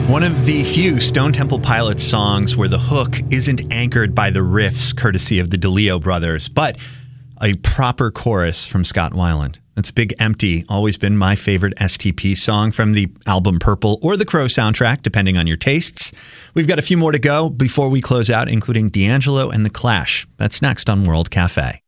One of the few Stone Temple Pilots songs where the hook isn't anchored by the riffs courtesy of the DeLeo brothers, but a proper chorus from Scott Weiland. That's Big Empty, always been my favorite STP song from the album Purple or the Crow soundtrack, depending on your tastes. We've got a few more to go before we close out, including D'Angelo and The Clash. That's next on World Cafe.